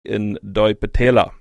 in die Petela.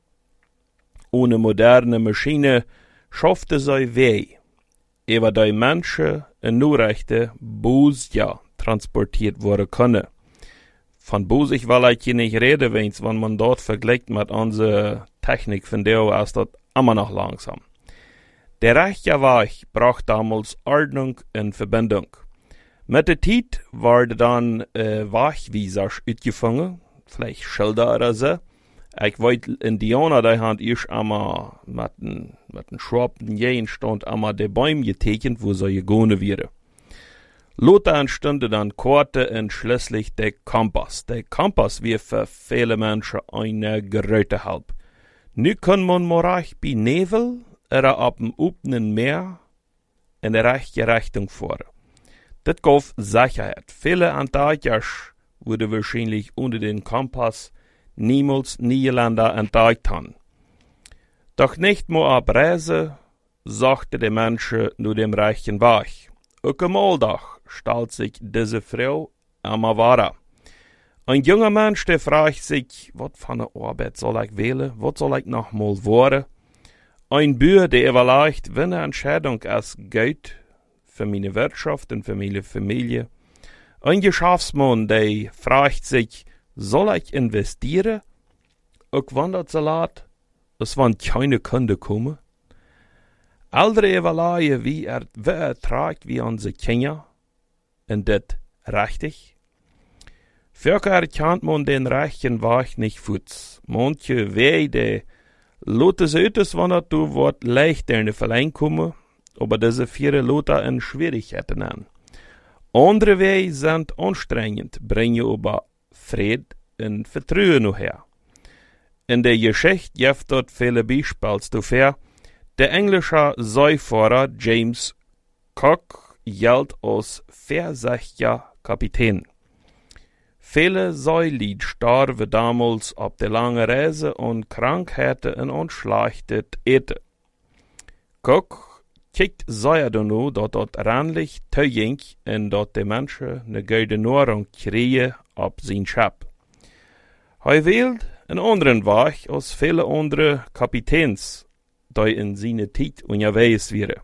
Ohne moderne Maschine schaffte sie weh, über die Menschen in Nurechte Bosja transportiert worden können. Von Bosig will ich hier nicht reden, wenn man dort vergleicht mit unserer Technik, von der ist das immer noch langsam. Der rechte Weg braucht damals Ordnung und Verbindung. Mit der Zeit wurde dann Wegweisers uitgefangen, vielleicht Schilder oder so. Ich weiß, Indianer, die haben erst einmal mit den Schrappen Gegenstand einmal die Bäume getekent, wo sie gegangen wären. Lothar entstanden dann Karte und schließlich der Kompass. Der Kompass wird für viele Menschen eine große Hilfe. Nu kann man morgen bei Nebel oder auf dem offenen Meer in der richtige Richtung fahren. Das gab Sicherheit. Viele Antarktiker wurden wahrscheinlich unter den Kompass niemals Niederländer entdeckt haben. Doch nicht nur ab Reise sagte der Mensch nur dem rechten Weg. Auch am Alltag stellt sich diese Frau immer wahr. Ein junger Mensch, der fragt sich, was für eine Arbeit soll ich wählen, was soll ich noch mal werden? Ein Bürger, der überlegt, wenn eine Entscheidung es geht, für meine Wirtschaft und für meine Familie. Ein Geschäftsmann, der fragt sich, soll ich investieren? Auch wenn das Salat, es wann keine Kunde kommen. Ältere überlegen, wie ertragt wie unsere Kinder. Und das richtig? Völker erkennt man den rechten Weg nicht futz. Manche Wege, lotte sie etwas, wenn du wird leichter in die Verleihung kommen, aber diese vier Lothar in Schwierigkeiten an. Andere Wege sind anstrengend, bringen aber Fried und Vertrauen noch her. In der Geschichte gibt dort viele Beispiele dafür. Der englische Seefahrer James Cook gilt als versächtiger Kapitän. Viele Seeleute starben damals auf der langen Reise und Krankheiten und unschlechtet Eten. Cook kijkt sehr danach, dass dort reinlich teuing und dass die Menschen eine gute Nahrung kriegen auf sein Schiff. Er wählt einen anderen Weg als viele andere Kapitäns, die in seiner Zeit unterwegs waren.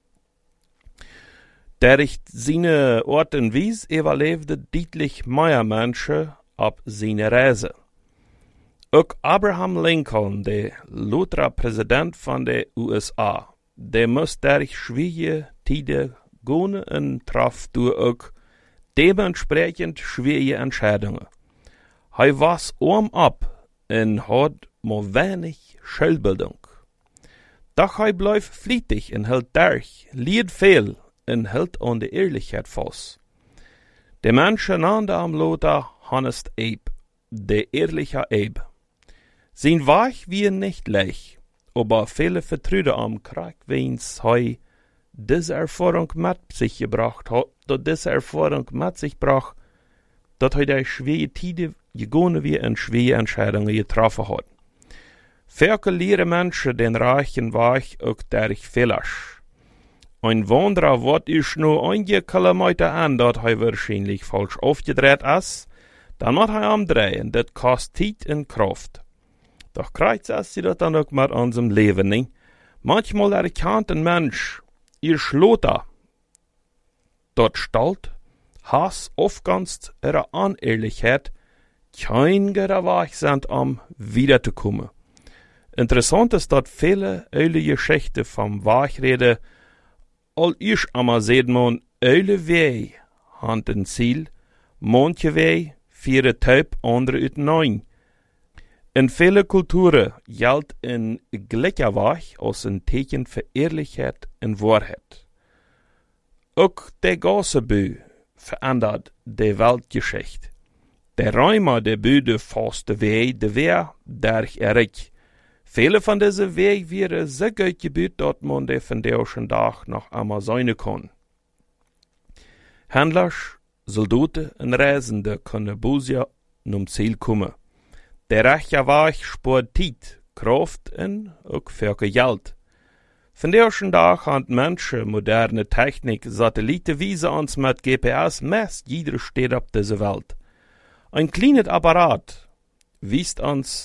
Durch seine Art und Weise überlebte deutlich mehr Menschen auf seiner Reise. Auch Abraham Lincoln, der Luther Präsident von den USA, der muss durch schwierige Zeiten gehen und traf durch auch dementsprechend schwierige Entscheidungen. Er war arm ab und hat nur wenig Schulbildung. Doch er blieb flittig und hält durch, liet viel und hält an der Ehrlichkeit fest. Der Mensch nannte am Lothar Hannes Abe, der ehrliche Abe. Sein Weg war nicht leicht, aber viele vertrauten am Krieg, wenn er diese Erfahrung mit sich gebracht hat, dass diese Erfahrung mit sich brachte, dass er durch schwere Zeiten gegangen war und schwere Entscheidungen getroffen hat. Viele lehren Menschen den reichen Weg auch durch Fehler. Ein Wanderer wird ich nur einige Kilometer an, dass er wahrscheinlich falsch aufgedreht ist, dann muss er umdrehen, das kostet Zeit und Kraft. Doch kriegt es sich das dann auch mit unserem Leben nicht. Manchmal erkennt ein Mensch, ihr Schlotter, dort stellt, Hass, Aufganst, ihre Unehrlichkeit, kein guter Weg sind, wiederzukommen. Interessant ist, dass viele eule Geschichten vom Weg reden, all ich einmal seht man, eule Weh, hand ein Ziel, manche Weh, vier Taub, andere ut neun. In viele Kulturen gilt ein gleicher Weg als ein Zeichen für Ehrlichkeit und Wahrheit. Auch der Gasebü verändert die Weltgeschichte. Der Räumer der Büde fasste Weg, der Wehr, durch Erik. Viele von diesen Wegen wären so gut gebaut, dass man die von der schon Tag noch einmal sein kann. Händler, Soldaten und Reisende können Bosja zum Ziel kommen. Der rechte Weg spart Zeit, Kraft und auch viel Geld. Von der schon Tag haben Menschen moderne Technik, Satelliten wiesen uns mit GPS meist jeder steht auf dieser Welt. Ein kleines Apparat wiest ans